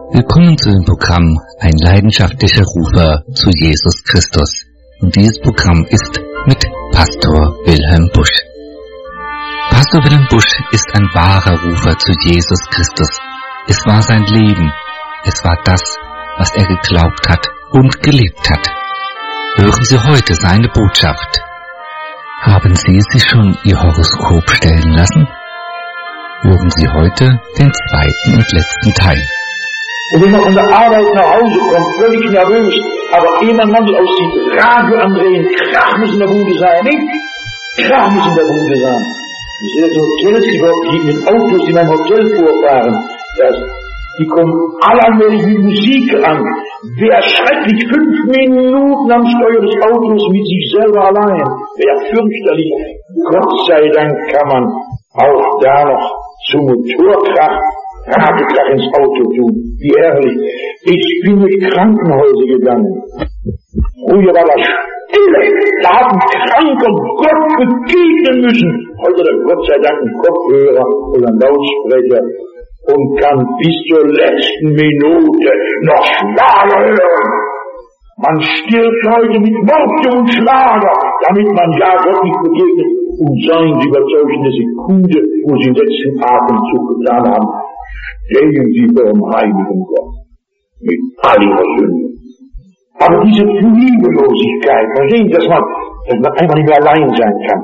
Willkommen zu dem Programm Ein leidenschaftlicher Rufer zu Jesus Christus. Und dieses Programm ist mit Pastor Wilhelm Busch. Pastor Wilhelm Busch ist ein wahrer Rufer zu Jesus Christus. Es war sein Leben. Es war das, was er geglaubt hat und gelebt hat. Hören Sie heute seine Botschaft. Haben Sie sich schon Ihr Horoskop stellen lassen? Hören Sie heute den zweiten und letzten Teil. Und wenn man von der Arbeit nach Hause kommt, völlig nervös, aber ehe man Mandel auszieht, Radio andrehen, Krach muss in der Bude sein, nicht? Krach muss in der Bude sein. Ich sehe das Hotels, die mit Autos, die beim Hotel vorfahren, die kommen alle allmählich mit Musik an. Wer schrecklich 5 Minuten am Steuer des Autos mit sich selber allein. Wer fürchterlich. Gott sei Dank kann man auch da noch zum Motorkrach Radkrach ins Auto tun. Wie herrlich. Ich bin durch Krankenhäuser gegangen. Früher war das Stille. Da haben Kranke Gott begegnen müssen. Heute hat Gott sei Dank einen Kopfhörer oder einen Lautsprecher und kann bis zur letzten Minute noch Schlager hören. Man stirbt heute mit Mord und Schlager, damit man ja Gott nicht begegnet. Und seien Sie überzeugt, in der Sekunde, wo Sie den letzten Atemzug getan haben, stehen Sie vor dem heiligen Gott mit all Ihrer Sünden. Aber diese Liebelosigkeit, verstehen Sie, dass man einfach nicht mehr allein sein kann.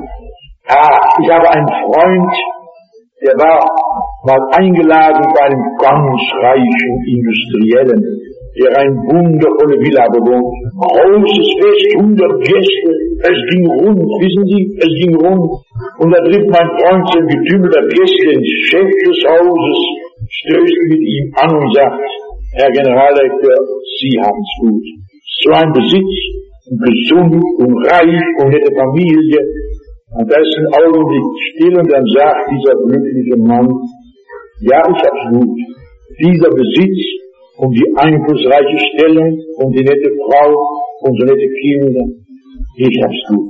Ich habe einen Freund, der war mal eingeladen bei einem ganz reichen Industriellen, der eine wundervolle Villa bewohnt. Großes Fest, 100 Gäste, es ging rund, wissen Sie, es ging rund. Und da trifft mein Freund sein getümmelter Gäste, den Chef des Hauses, stößt mit ihm an und sagt, Herr Generaldirektor, Sie haben's gut. So ein Besitz, gesund und reich und nette Familie. Und da ist ein Augenblick still und dann sagt dieser glückliche Mann, ja, ich hab's gut. Dieser Besitz und die einflussreiche Stellung und die nette Frau und so nette Kinder, ich hab's gut.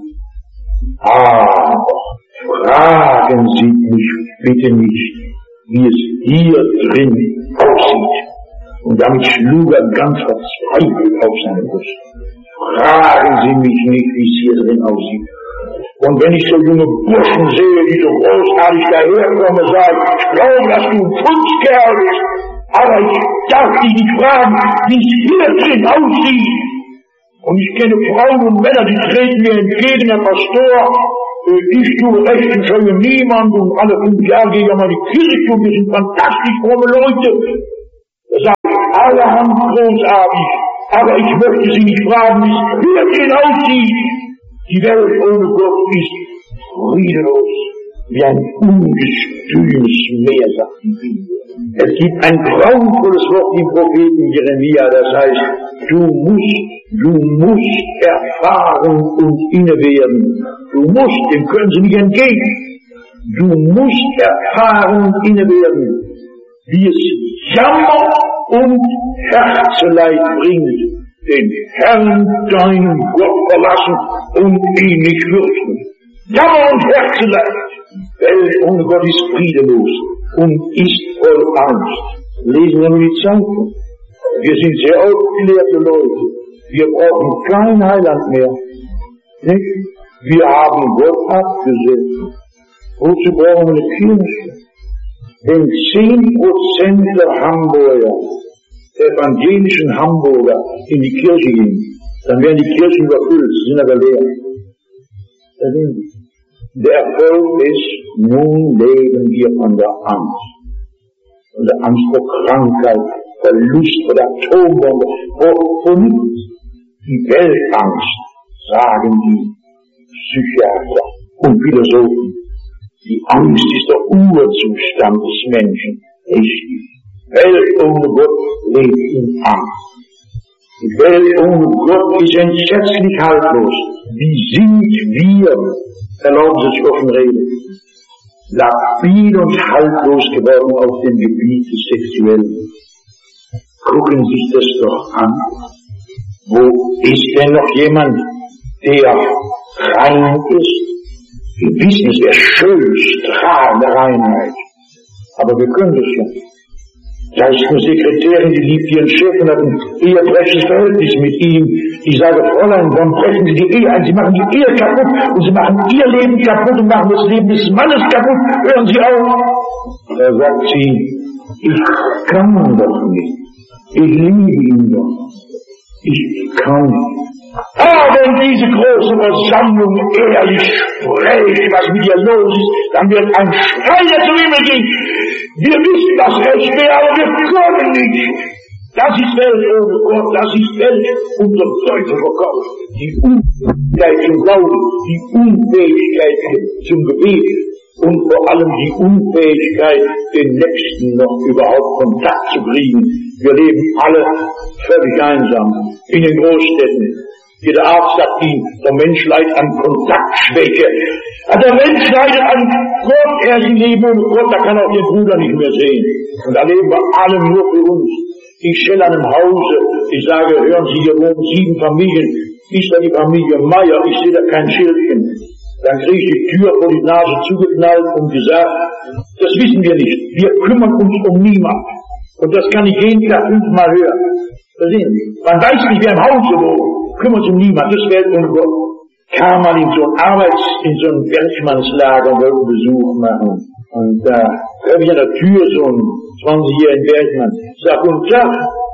Aber fragen Sie mich bitte nicht, wie es hier drin aussieht. Und damit schlug er ganz verzweifelt auf seine Brust. Fragen Sie mich nicht, wie es hier drin aussieht. Und wenn ich so junge Burschen sehe, die so großartig daherkommen, sage ich glaube, dass du ein Fundskerl bist. Aber ich darf dich nicht fragen, wie es hier drin aussieht. Und ich kenne Frauen und Männer, die treten mir entgegen, Herr Pastor. Ich tue recht und scheue niemand und alle 5 Jahre gehe ich mal in die Kirche und wir sind fantastisch fromme Leute. Da sage ich, allerhand großartig. Aber ich möchte Sie nicht fragen, wie es hier drin aussieht. Die Welt ohne Gott ist friedelos, wie ein ungestümes Meer, sagt die Bibel. Es gibt ein grauenvolles Wort im Propheten Jeremia, das heißt, du musst erfahren und inne werden. Du musst, dem können Sie nicht entgegen. Du musst erfahren und inne werden, wie es Jammer und Herzeleid bringt, den Herrn, deinen Gott verlassen und ihn nicht fürchten. Jammer und Herzeleid. Welt ohne Gott ist friedelos und ist voll Angst. Lesen wir nur die Zeitung. Wir sind sehr aufgeklärte Leute. Wir brauchen kein Heiland mehr. Nicht? Wir haben Gott abgesetzt. Wozu brauchen wir eine Kirche? Wenn 10% der Hamburger, der evangelischen Hamburger, in die Kirche gehen, dann werden die Kirchen überfüllt, sind aber leer. Der Erfolg ist, nun leben wir von der Angst. Von der Angst vor Krankheit, Verlust, vor der Atombombe, vor nichts. Die Weltangst, sagen die Psychiater und Philosophen. Die Angst ist der Urzustand des Menschen. Richtig. Welt ohne Gott lebt in Angst. Die Welt ohne Gott ist entsetzlich haltlos. Wie sind wir, erlauben Sie sich offen reden, labil und haltlos geworden auf dem Gebiet des Sexuellen. Gucken Sie sich das doch an. Wo ist denn noch jemand, der rein ist? Wir wissen, es wäre schön, strahlende Reinheit. Aber wir können das ja. Da ist eine Sekretärin, die liebt ihren Chef und hat ein ehebrechliches Verhältnis mit ihm. Ich sage, Fräulein, warum brechen Sie die Ehe ein? Sie machen die Ehe kaputt und Sie machen Ihr Leben kaputt und machen das Leben des Mannes kaputt. Hören Sie auf. Da sagt sie, ich kann doch nicht. Ich liebe ihn doch. Ich kann nicht. Wenn diese große Versammlung ehrlich spricht, was mit ihr los ist, dann wird ein Schrei zu Himmel gehen. Wir wissen das Recht mehr, aber wir können nicht. Das ist Welt ohne Gott, das ist Welt unter Teufel verkauft. Die Unfähigkeit zum Glauben, die Unfähigkeit zum Gebet und vor allem die Unfähigkeit, den Nächsten noch überhaupt Kontakt zu kriegen. Wir leben alle völlig einsam in den Großstädten. Jeder Arzt sagt ihm, der Mensch leidet an Kontaktschwäche. Der Mensch leidet an Gott, er ist im Leben ohne Gott, da kann auch ihr Bruder nicht mehr sehen. Und da leben wir alle nur für uns. Ich stelle an einem Hause, ich sage, hören Sie, hier wohnen 7 Familien, ist da die Familie Meier, ich sehe da kein Schildchen. Dann kriege ich die Tür vor die Nase zugeknallt und gesagt, das wissen wir nicht, wir kümmern uns um niemand. Und das kann ich jeden Tag 5-mal hören. Verstehen Sie? Man weiß nicht, wer im Hause wohnt. Kümmert sich um niemand, das wäre ohne Gott. Kam man in so ein Bergmannslager, wollte Besuch machen. Und da habe ich an der Tür so einen 20-jährigen Bergmann. Sag, guten Tag.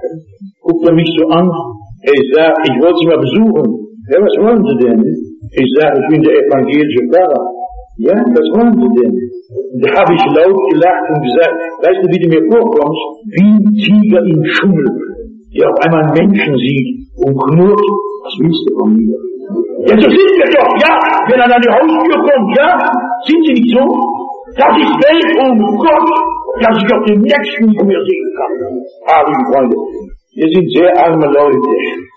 Guckt er mich so an. Ich sag, ich wollte Sie mal besuchen. Ja, was wollen Sie denn? Ich sag, ich bin der evangelische Pfarrer. Ja, was wollen Sie denn? Und da habe ich laut gelacht und gesagt, weißt du, wie du mir vorkommst? Wie ein Tiger im Schummel, der auf einmal einen Menschen sieht und knurrt. Was willst du von mir? Ja, so sind wir doch, ja, wenn er an die Haustür kommt, ja, sind Sie nicht so? Das ist Welt ohne Gott, dass ich auf den Nächsten nicht mehr sehen kann. Liebe Freunde, wir sind sehr arme Leute.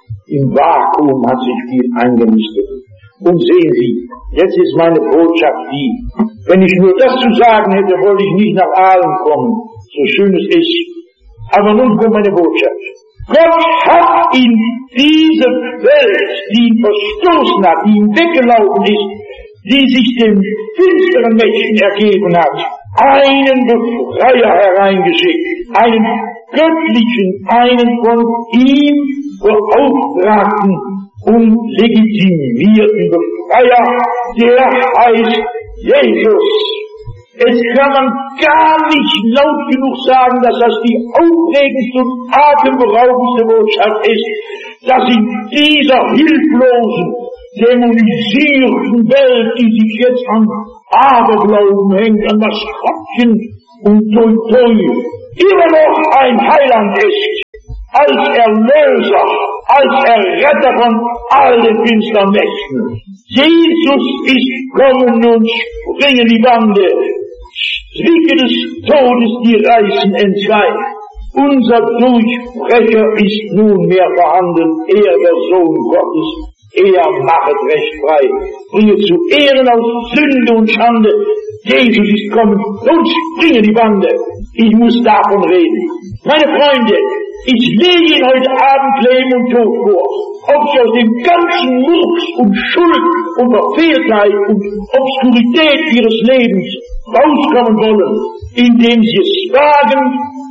Im Vakuum hat sich viel eingenistet. Und sehen Sie, jetzt ist meine Botschaft die, wenn ich nur das zu sagen hätte, wollte ich nicht nach Aalen kommen, so schön es ist. Aber nun kommt meine Botschaft. Gott hat in diese Welt, die ihn verstoßen hat, die ihm weggelaufen ist, die sich den finsteren Mächten ergeben hat, einen Befreier hereingeschickt, einen göttlichen, einen von ihm beauftragten und legitimierten Befreier, der heißt Jesus. Es kann man gar nicht laut genug sagen, dass das die aufregendste und atemberaubendste Botschaft ist, dass in dieser hilflosen, dämonisierten Welt, die sich jetzt an Aberglauben hängt, an Maskottchen und Toi-Toi, immer noch ein Heiland ist, als Erlöser, als Erretter von allen finsteren Mächten. Jesus ist kommen und springen die Bande, Stricke des Todes die reißen entzwei. Unser Durchbrecher ist nunmehr vorhanden, er der Sohn Gottes, er machet Recht frei, bringe zu Ehren aus Sünde und Schande. Jesus ist kommen und springe die Bande. Ich muss davon reden. Meine Freunde, ich lege Ihnen heute Abend Leben und Tod vor. Ob Sie aus dem ganzen Murks und Schuld und Verfehltheit und Obskurität Ihres Lebens rauskommen wollen, indem Sie es wagen,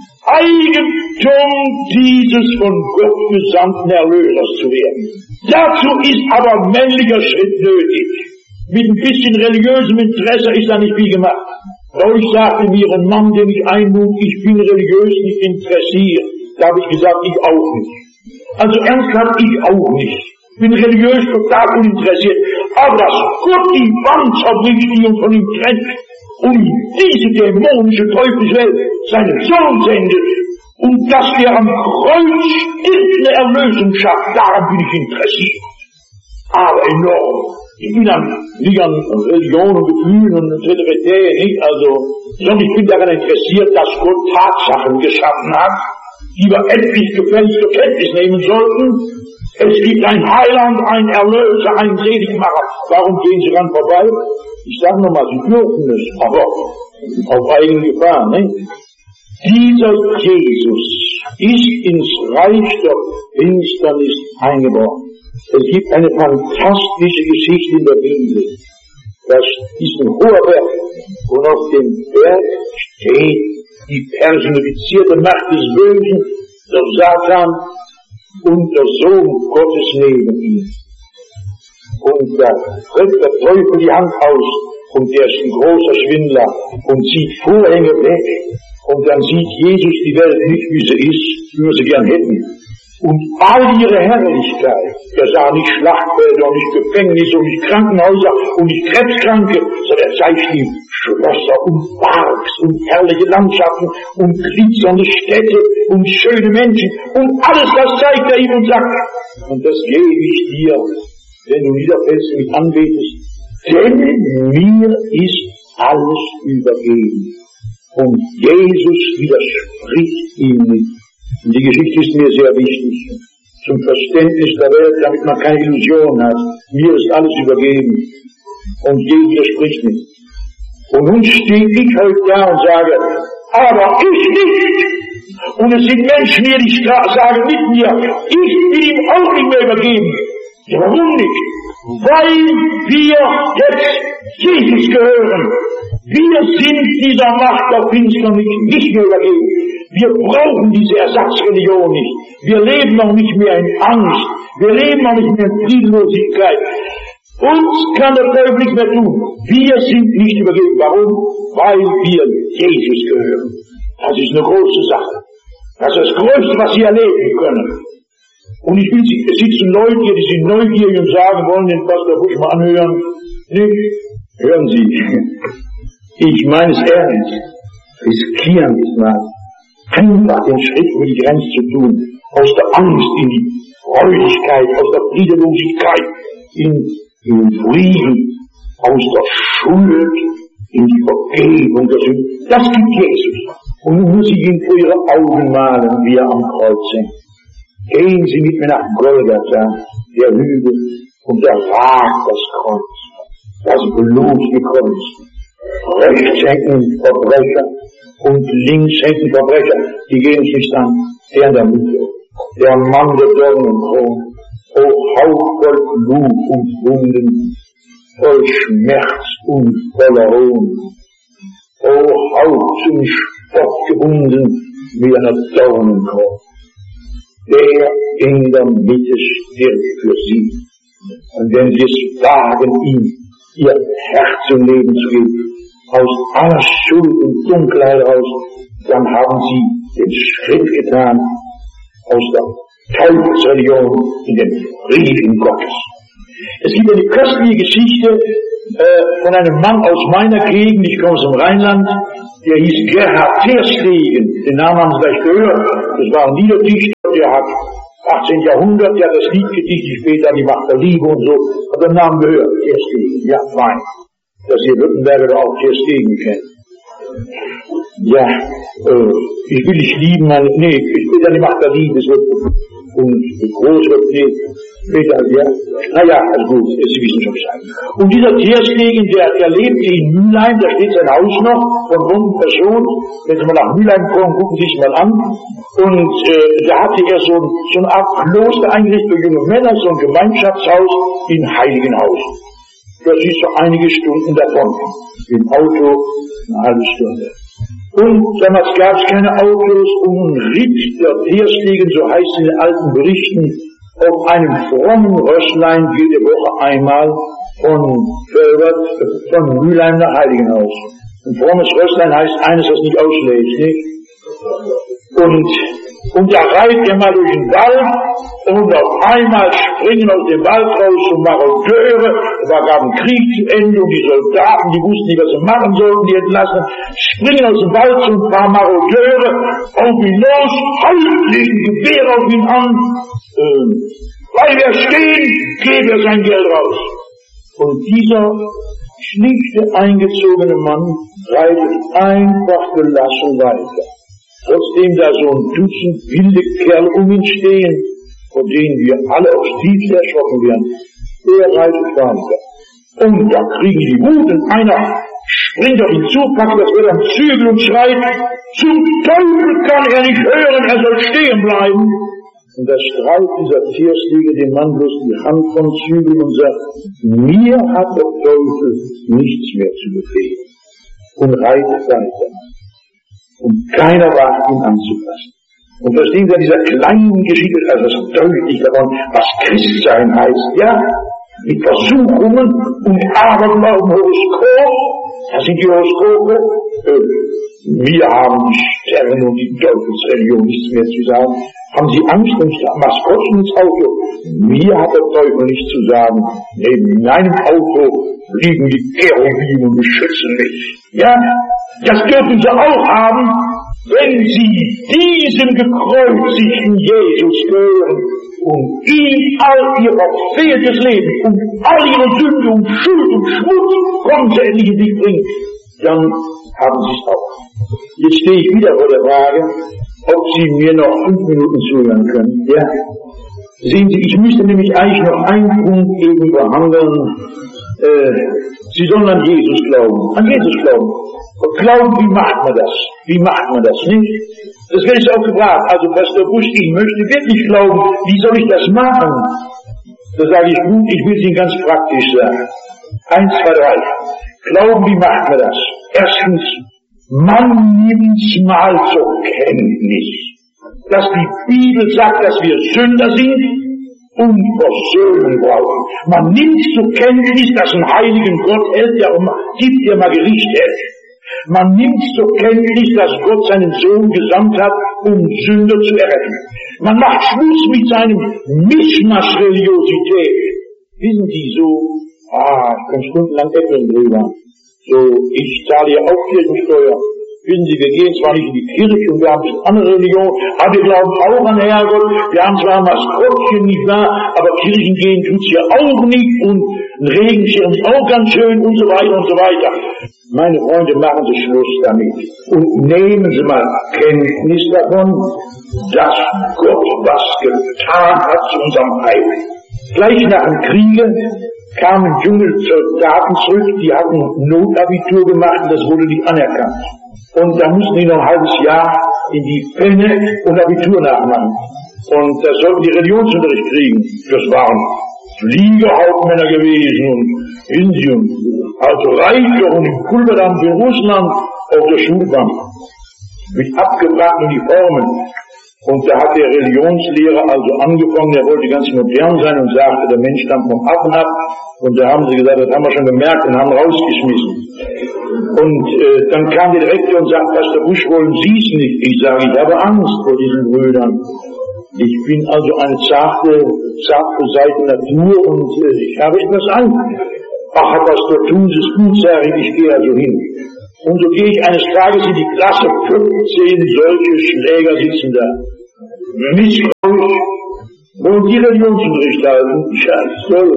Eigentum dieses von Gott gesandten Erlösers zu werden. Dazu ist aber männlicher Schritt nötig. Mit ein bisschen religiösem Interesse ist da nicht viel gemacht. Neulich sagte mir ein Mann, den ich einlud, ich bin religiös nicht interessiert. Da habe ich gesagt, ich auch nicht. Also ernsthaft, ich auch nicht. Bin religiös total uninteressiert. Aber dass Gott die Wand zerbricht, die uns von ihm trennt, um diese dämonische Teufelswelt seinen Sohn sendet, und dass er am Kreuz irgendeine Erlösung schafft, daran bin ich interessiert. Aber enorm. Ich bin nicht an Religion und Gefühlen und Trinität nicht, sondern ich bin daran interessiert, dass Gott Tatsachen geschaffen hat, die wir endlich gefällig zur Kenntnis nehmen sollten. Es gibt ein Heiland, ein Erlöser, ein Seligmacher. Warum gehen Sie ran vorbei? Ich sage nochmal, Sie dürfen es, aber auf eigene Gefahr, ne? Dieser Jesus ist ins Reich der Finsternis eingebrochen. Es gibt eine fantastische Geschichte in der Bibel. Das ist ein hoher Berg. Und auf dem Berg steht die personifizierte Macht des Bösen, der Satan und der Sohn Gottes neben ihm. Und da tritt der Teufel die Hand aus und der ist ein großer Schwindler und zieht Vorhänge weg und dann sieht Jesus die Welt nicht, wie sie ist, wie wir sie gern hätten. Und all ihre Herrlichkeit, er sah nicht Schlachtfelder und nicht Gefängnisse und nicht Krankenhäuser und nicht Krebskranke, sondern er zeigt ihm Schlösser und Parks und herrliche Landschaften und glitzernde Städte und schöne Menschen und alles das zeigt er ihm und sagt, und das gebe ich dir, wenn du niederfällst und mich anbetest, denn mir ist alles übergeben. Und Jesus widerspricht ihm nicht. Und die Geschichte ist mir sehr wichtig, zum Verständnis der Welt, damit man keine Illusion hat. Mir ist alles übergeben. Und Jesus widerspricht nicht. Und nun stehe ich heute da und sage, aber ich nicht. Und es sind Menschen hier, die sagen mit mir, ich will ihm auch nicht mehr übergeben. Ja, warum nicht? Weil wir jetzt Jesus gehören. Wir sind dieser Macht der Finsternis nicht mehr übergeben. Wir brauchen diese Ersatzreligion nicht. Wir leben noch nicht mehr in Angst. Wir leben noch nicht mehr in Friedlosigkeit. Uns kann der Teufel nichts mehr tun. Wir sind nicht übergeben. Warum? Weil wir Jesus gehören. Das ist eine große Sache. Das ist das Größte, was Sie erleben können. Und ich will, es sitzen Leute hier, die sind neugierig und sagen, wollen den Pastor Busch mal anhören. Nicht? Hören Sie. Ich meine es ernst. Riskieren es mal. Einfach den Schritt über die Grenze zu tun. Aus der Angst in die Freudigkeit, aus der Friedelosigkeit in den Frieden, aus der Schuld in die Vergebung der Sünden. Das gibt Jesus. Und nun muss ich ihn vor Ihre Augen malen, wie er am Kreuz hängt. Gehen Sie mit mir nach Golgatha, der Hügel, und da ragt das Kreuz, das blutige Kreuz. Rechts hängen Verbrecher und links hängen Verbrecher, die gehen sich nicht an. Der in der Mitte, der Mann der Dornenkrone, o Hauch voll Blut und Wunden, voll Schmerz und voller Hohn, o Hauch zum Spott gebunden wie einer Dornenkrone. Der in der Mitte stirbt für sie. Und wenn sie es wagen, ihm ihr Herz zum Leben zu geben, aus aller Schuld und Dunkelheit raus, dann haben sie den Schritt getan aus der Teufelsreligion in den Frieden Gottes. Es gibt eine köstliche Geschichte von einem Mann aus meiner Gegend, ich komme aus dem Rheinland, der hieß Gerhard Terstegen, den Namen haben Sie vielleicht gehört, das war ein Liederdichter, der hat 18. Jahrhundert, der hat das Lied gedichtet, später die Macht der Liebe und so, hat den Namen gehört, Terstegen, ja, fein, dass ihr Württemberger doch auch Terstegen kennt. Ja, ich will dich lieben, ich will ja die Macht der Liebe, und groß wird, später, ja, naja, also gut, Sie wissen schon Bescheid. Und dieser Terstegen, der lebte in Mülheim, da steht sein Haus noch, von runden Personen, wenn Sie mal nach Mülheim kommen, gucken Sie sich mal an, und da hatte er so eine Art Kloster eingerichtet für junge Männer, so ein Gemeinschaftshaus in Heiligenhausen. Das ist so einige Stunden davon, im Auto eine halbe Stunde. Und damals gab es keine Autos und ritt der Terstegen, so heißt es in den alten Berichten, auf einem frommen Rösslein jede Woche einmal von Mülheim nach Heiligenhaus. Ein frommes Rösslein heißt eines, das nicht ausschlägt, nicht? Und da reitet er mal durch den Wald und auf einmal springen aus dem Wald raus so Marodeure, da gab ein Krieg zu Ende und die Soldaten, die wussten nicht, was sie machen sollten, die entlassen, springen aus dem Wald so ein paar Marodeure auf ihn los, legen Gewehr auf ihn an, weil wir stehen, gebe er sein Geld raus. Und dieser schlichte, eingezogene Mann reitet einfach gelassen weiter. Trotzdem da so ein Dutzend wilde Kerl um ihn stehen, von denen wir alle aufs Tiefste erschrocken werden. Er reitet weiter. Und da kriegen die Wut und einer springt auf ihn zu, packt das Rad am Zügel und schreit, zum Teufel kann er nicht hören, er soll stehen bleiben. Und da streicht dieser Tiersliege dem Mann bloß die Hand von Zügeln und sagt, mir hat der Teufel nichts mehr zu befehlen. Und reitet weiter. Und keiner wagt ihn anzufassen. Und verstehen Sie, an dieser kleinen Geschichte ist also deutlich davon, was Christsein heißt, ja? Mit Versuchungen und Aberglauben, Horoskop, das sind die Horoskope, wir haben die Sterne und die Teufelsreligion nichts mehr zu sagen. Haben Sie Angst um Maskottchen ins Auto? Mir hat der Teufel nichts zu sagen. Neben meinem Auto liegen die Cherubim und beschützen mich. Ja, das dürfen Sie auch haben, wenn Sie diesem gekreuzigten Jesus gehören und ihm all Ihr verfehltes Leben und all Ihre Sünde und Schuld und Schmutz grundsätzlich in sich bringen, dann haben Sie es auch. Jetzt stehe ich wieder vor der Frage, ob Sie mir noch 5 Minuten zuhören können. Ja? Sehen Sie, ich müsste nämlich eigentlich noch einen Punkt eben behandeln. Sie sollen an Jesus glauben. An Jesus glauben. Und glauben, wie macht man das? Wie macht man das, nicht? Das werde ich auch gefragt. Also, Pastor Busch, ich möchte wirklich glauben. Wie soll ich das machen? Da sage ich, gut, ich will es Ihnen ganz praktisch sagen. 1, 2, 3. Glauben, wie macht man das? Erstens, man nimmt's mal zur Kenntnis, dass die Bibel sagt, dass wir Sünder sind und Versöhnung brauchen. Man nimmt zur Kenntnis, dass ein heiligen Gott hält, der gibt, der mal Gericht hält. Man nimmt zur Kenntnis, dass Gott seinen Sohn gesandt hat, um Sünder zu erretten. Man macht Schluss mit seinem Mischmasch-Religiosität. Wissen Sie so, ich kann stundenlang Äpfeln drüber. So, ich zahle ja auch Kirchensteuer. Wissen Sie, wir gehen zwar nicht in die Kirche und wir haben eine andere Religion, aber wir glauben auch an Herrgott. Wir haben zwar ein Maskottchen, nicht wahr, aber Kirchen gehen tut's ja auch nicht und ein Regenschirm ist auch ganz schön und so weiter und so weiter. Meine Freunde, machen Sie Schluss damit und nehmen Sie mal Kenntnis davon, dass Gott was getan hat zu unserem Heil. Gleich nach dem Kriege kamen junge Soldaten zurück, die hatten Notabitur gemacht und das wurde nicht anerkannt. Und da mussten die noch ein halbes Jahr in die Penne und Abitur nachmachen. Und da sollten die Religionsunterricht kriegen. Das waren Fliegerhauptmänner gewesen und Indien, also Reiche und im Pulverdampf in Russland auf der Schulbank mit abgebrannten Uniformen. Und da hat der Religionslehrer also angefangen, der wollte ganz modern sein und sagte, der Mensch stammt vom Affen ab. Und da haben sie gesagt, das haben wir schon gemerkt und haben rausgeschmissen. Und dann kam der Direktor und sagte, Pastor Busch, wollen Sie es nicht? Ich sage, ich habe Angst vor diesen Brüdern. Ich bin also eine zarte beseite Natur und ich habe etwas Angst. Ach, Pastor, tun Sie es gut, sage ich gehe also hin. Und so gehe ich eines Tages in die Klasse, 15 solche Schläger sitzen da. Misstrauisch. Und die Religionsunterricht halten. Scheiße.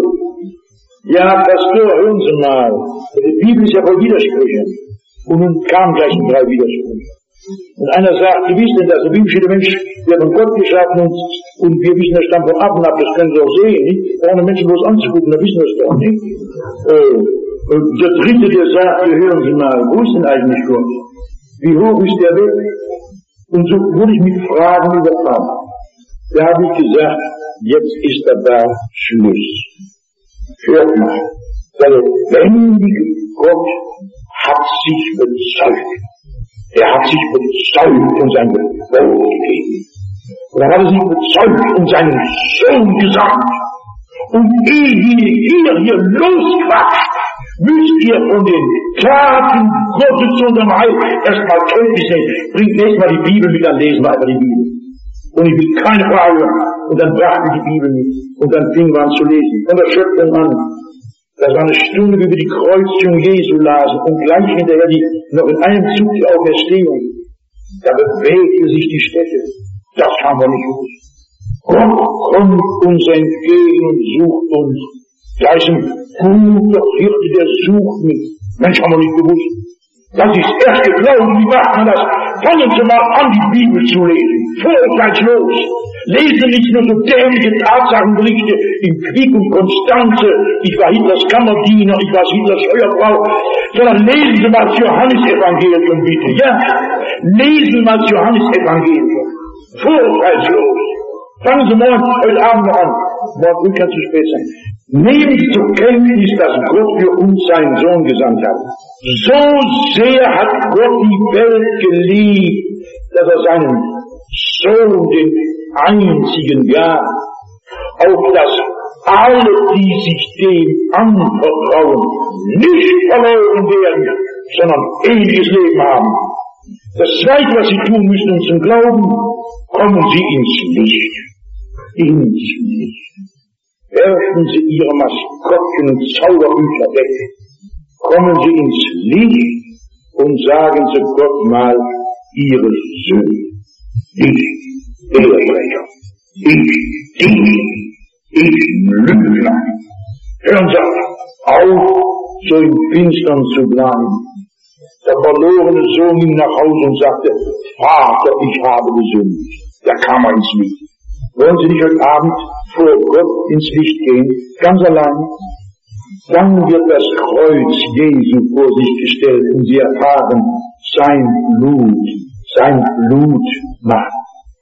Ja, Pastor, hören Sie mal. Die Bibel ist ja voll Widersprüche. Und nun kamen gleich 3 Widersprüche. Und einer sagt, wie ist denn das? Der biblische Mensch wird von Gott geschaffen und wir wissen, der stammt vom Affen ab, das können Sie auch sehen, nicht? Ohne Menschen bloß anzugucken, da wissen wir es doch nicht. Und der dritte, der sagt, hören Sie mal, wo ist denn eigentlich Gott? Wie hoch ist der Weg? Und so wurde ich mit Fragen überfallen. Da habe ich gesagt, jetzt ist da Schluss. Hört mal, der lebendige Gott hat sich bezeugt. Er hat sich bezeugt und sein Wort gegeben. Und dann hat er sich bezeugt und seinen Sohn gesandt. Und ehe ihr hier losquatscht, müsst ihr von den Taten Gottes zu unserem Heil erstmal Kenntnis nehmen. Bringt nächstes Mal die Bibel mit, dann lesen wir einfach die Bibel. Und ich will keine Frage hören. Und dann brachten wir die Bibel mit. Und dann fingen wir an zu lesen. Von der Schöpfung an. Das war eine Stunde, wie wir die Kreuzigung Jesu lasen. Und gleich hinterher noch in einem Zug die Auferstehung. Da bewegte sich die Städte. Das haben wir nicht gewusst. Gott kommt uns entgegen und sucht uns. Da ist ein guter Hirte, der sucht mich. Mensch, haben wir nicht gewusst. Das ist das erste Glauben. Wie macht man das? Fangen Sie mal an, die Bibel zu lesen. Vorurteilslos. Lesen nicht nur so dämliche Tatsachenberichte in Quick und Konstanze. Ich war Hitlers Kammerdiener, ich war Hitlers Feuerfrau. Sondern lesen Sie mal das Johannesevangelium bitte. Ja? Lesen Sie mal das Johannesevangelium. Vorurteilslos. Fangen Sie morgen, heute Abend noch an. Morgen kann es zu spät sein. Nehmen Sie zur Kenntnis, dass Gott für uns seinen Sohn gesandt hat. So sehr hat Gott die Welt geliebt, dass er seinen Sohn, den einzigen, gab, auf dass alle, die sich dem anvertrauen, nicht verloren werden, sondern ewiges Leben haben. Das Zweite, was Sie tun müssen, um zum Glauben, kommen Sie ins Licht. Ins Licht. Werfen Sie Ihre Maskottchen und Zauberbücher weg. Kommen Sie ins Licht und sagen Sie Gott mal Ihre Sünde. Ich, Ehebrecher. Ich, Lügner. Hören Sie auf, so im Finstern zu bleiben. Der verlorene Sohn ging nach Hause und sagte, Vater, ich habe gesündigt. Da kam er ins Licht. Wollen Sie nicht heute Abend vor Gott ins Licht gehen, ganz allein? Dann wird das Kreuz Jesu vor sich gestellt und Sie erfahren, sein Blut macht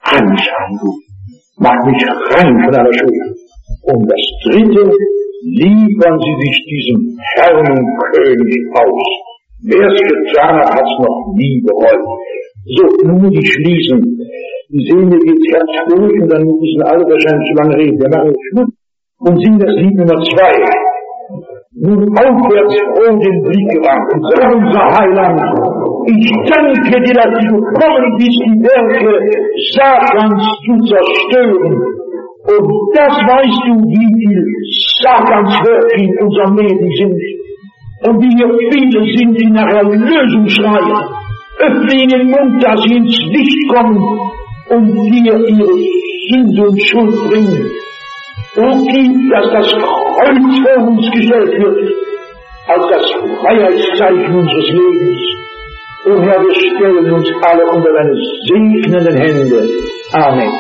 mich rein von aller Schuld. Und das Dritte, liefern Sie sich diesem Herrn und König aus. Wer es getan hat, hat es noch nie bereut. So, nun muss ich schließen. Sie sehen, mir geht's Herz durch und dann müssen alle wahrscheinlich zu lange reden. Wir machen jetzt Schluss und singen das Lied Nummer 2. Nun aufwärts froh den Blick gewandt und sagen, unser Heiland, ich danke dir, dass du gekommen bist, die Werke Satans zu zerstören. Und das weißt du, wie viel Satans Werke in unserem Leben sind. Und wie hier viele sind, die nach Erlösung schreien. Öffne ihnen den Mund, dass sie ins Licht kommen und dir ihre Sünde und Schuld bringen. Und gib, dass das Kreuz vor uns gestellt wird, als das Freiheitszeichen unseres Lebens. Und Herr, wir stellen uns alle unter deine segnenden Hände. Amen.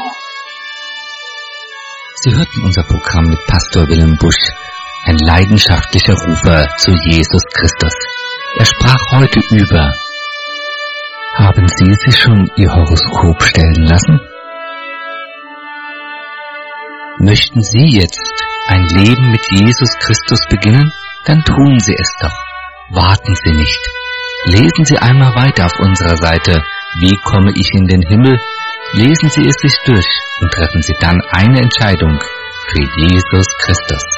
Sie hörten unser Programm mit Pastor Wilhelm Busch, ein leidenschaftlicher Rufer zu Jesus Christus. Er sprach heute über: Haben Sie sich schon Ihr Horoskop stellen lassen? Möchten Sie jetzt ein Leben mit Jesus Christus beginnen? Dann tun Sie es doch. Warten Sie nicht. Lesen Sie einmal weiter auf unserer Seite Wie komme ich in den Himmel? Lesen Sie es sich durch und treffen Sie dann eine Entscheidung für Jesus Christus.